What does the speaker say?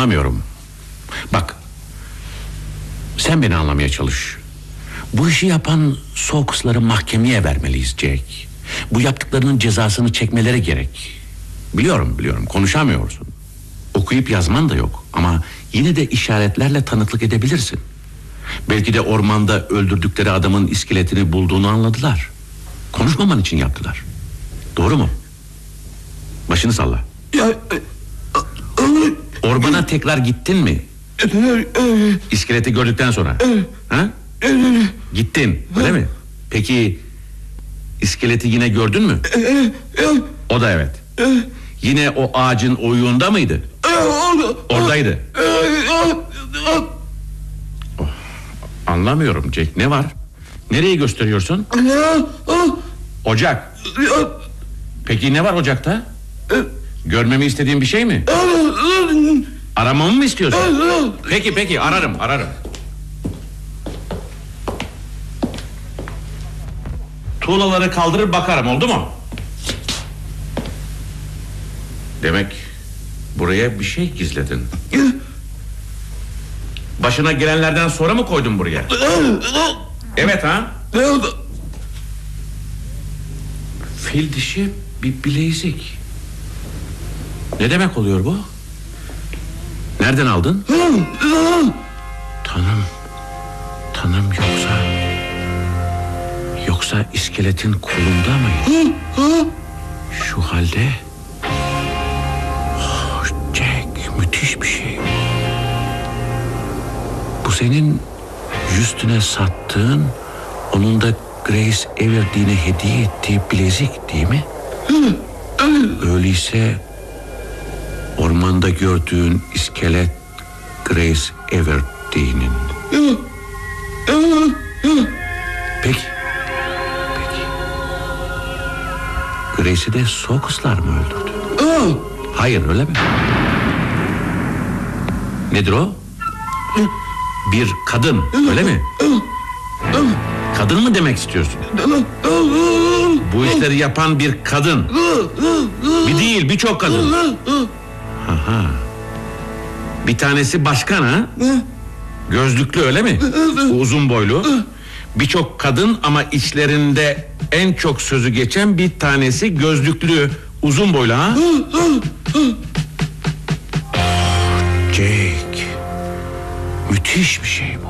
anlamıyorum. Bak, sen beni anlamaya çalış. Bu işi yapan Soğuksları mahkemeye vermeliyiz Jack. Bu yaptıklarının cezasını çekmeleri gerek. Biliyorum, konuşamıyorsun. Okuyup yazman da yok. Ama yine de işaretlerle tanıklık edebilirsin. Belki de ormanda öldürdükleri adamın iskeletini bulduğunu anladılar. Konuşmaman için yaptılar. Doğru mu? Başını salla. Ormana tekrar gittin mi? İskeleti gördükten sonra. Ha? Gittin, öyle mi? Peki iskeleti yine gördün mü? O da evet. Yine o ağacın oyuğunda mıydı? Oradaydı. Oh, anlamıyorum Jack, ne var? Nereyi gösteriyorsun? Ocak. Peki ne var ocakta? Görmemi istediğin bir şey mi? Aramamı mı istiyorsun? Peki ararım. Tuğlaları kaldırır bakarım, oldu mu? Demek buraya bir şey gizledin. Başına gelenlerden sonra mı koydun buraya? Evet ha? Fil dişi bir bilezik. Ne demek oluyor bu? Nereden aldın? Tanım yoksa iskeletin kolunda mıydı? Şu halde. Oh, Jack, müthiş bir şey. Bu senin Justin'e sattığın, onun da Grace Everdene'e hediye ettiği bilezik değil mi? Öyleyse ormanda gördüğün iskelet Grace Everdene'in. Peki. Grace'i de Soğukslar mı öldürdü? Hayır, öyle mi? Nedir o? Bir kadın, öyle mi? Kadın mı demek istiyorsun? Bu işleri yapan bir kadın. Bir değil, birçok kadın. Aha. Bir tanesi başkan ha? Gözlüklü, öyle mi? Uzun boylu. Birçok kadın ama içlerinde en çok sözü geçen bir tanesi gözlüklü, uzun boylu ha? Jake, müthiş bir şey bu.